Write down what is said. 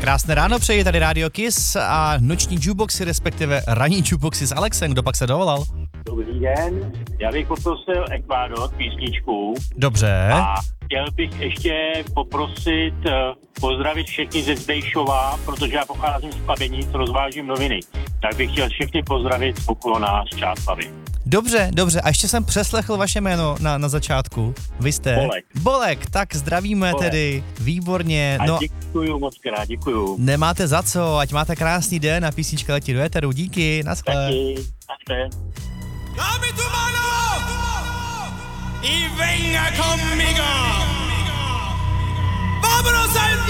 Krásné ráno přeji, tady Radio Kiss a noční jukeboxy, respektive ranní jukeboxy s Alexem, kdo pak se dovolal? Dobrý den, já bych poprosil Ekvádor, písničku. Dobře. A chtěl bych ještě poprosit pozdravit všechny ze Zdejšova, protože já pocházím z Pabenic, rozvážím noviny. Tak bych chtěl všechny pozdravit z Poklona z Čáslavi. Dobře, a ještě jsem přeslechl vaše jméno na začátku. Vy jste? Bolek, tak zdravíme tedy, výborně. A děkuju moc krát, děkuju. Nemáte za co, ať máte krásný den a písnička letí do éteru, díky, naschle. Taky, naschle. Dame tu mano y venga conmigo. Vámonos al